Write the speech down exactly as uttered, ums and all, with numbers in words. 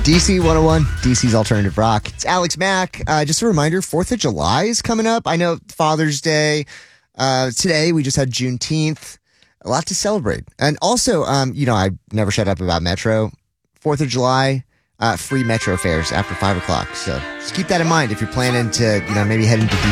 D C one oh one, D C's Alternative Rock. It's Alex Mack. Uh, just a reminder, fourth of July is coming up. I know Father's Day. Uh, today, we just had Juneteenth. A lot to celebrate. And also, um, you know, I never shut up about Metro. fourth of July, uh, free Metro fares after five o'clock. So just keep that in mind if you're planning to, you know, maybe head into D C